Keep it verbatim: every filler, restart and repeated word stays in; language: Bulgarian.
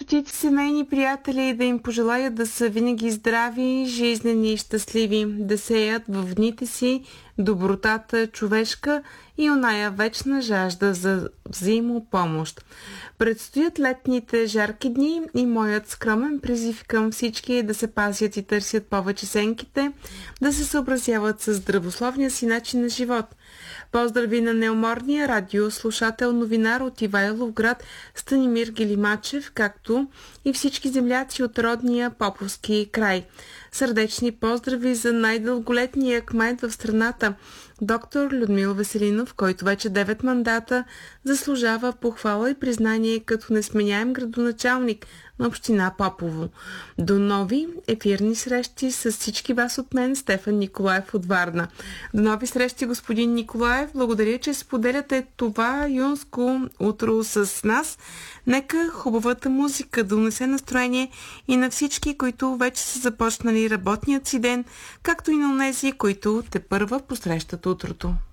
стотици семейни приятели, да им пожелая да са винаги здрави, жизнени и щастливи, да сеят в дните си добротата човешка и оная вечна жажда за взаимопомощ. Предстоят летните жарки дни и моят скромен призив към всички е да се пазят и търсят повече сенките, да се съобразяват с здравословния си начин на живот. Поздрави на неуморния радиослушател новинар от Ивайловград Станимир Гелимачев, както и всички земляци от родния Поповски край. Сърдечни поздрави за най-дълголетния кмет в страната, доктор Людмил Веселинов, който вече девет мандата заслужава похвала и признание като несменяем градоначалник на община Попово. До нови ефирни срещи с всички вас от мен, Стефан Николаев от Варна. До нови срещи, господин Николаев. Благодаря, че споделяте това юнско утро с нас. Нека хубавата музика да унесе настроение и на всички, които вече са започнали работният си ден, както и на онези, които тепърва посрещат утрото.